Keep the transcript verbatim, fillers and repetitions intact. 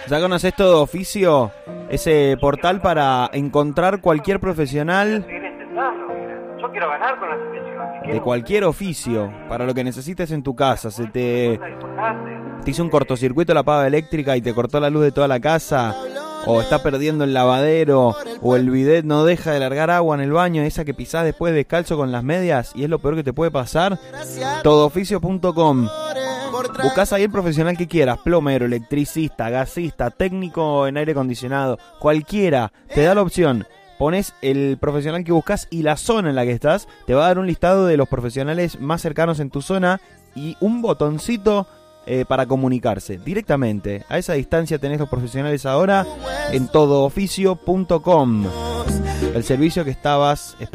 ¿Ya conoces Todo Oficio? Ese portal para encontrar cualquier profesional Yo quiero ganar con la selección. de cualquier oficio, para lo que necesites en tu casa. Se te, te hizo un cortocircuito la pava eléctrica y te cortó la luz de toda la casa, o está perdiendo el lavadero, o el bidet no deja de largar agua en el baño, esa que pisás después descalzo con las medias y es lo peor que te puede pasar. todo oficio punto com. Buscás ahí el profesional que quieras, plomero, electricista, gasista, técnico en aire acondicionado, cualquiera, te da la opción. Pones el profesional que buscas y la zona en la que estás, te va a dar un listado de los profesionales más cercanos en tu zona y un botoncito eh, para comunicarse directamente. A esa distancia tenés los profesionales ahora en todo oficio punto com, el servicio que estabas esperando.